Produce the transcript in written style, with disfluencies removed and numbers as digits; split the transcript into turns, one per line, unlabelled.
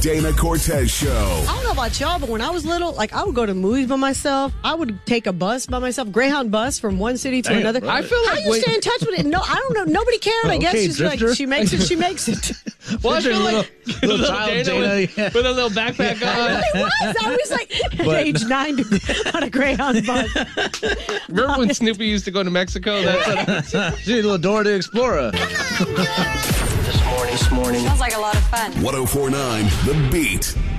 Dana Cortez Show.
I don't know about y'all, but when I was little, like I would go to movies by myself. I would take a bus by myself, Greyhound bus from one city to another.
Right.
I feel
How
like
do you stay in touch with it? No, I don't know. Nobody cared. I guess she's
Drifter?
like she makes it. She makes it.
Well, I feel like
little child
Dana
Dana,
with a little backpack on.
It was. I was like at age 9 on a Greyhound bus.
Remember when Snoopy used to go to Mexico? That's what
She's a little Dora the Explorer.
This morning.
Sounds like a lot of fun.
1049 The Beat.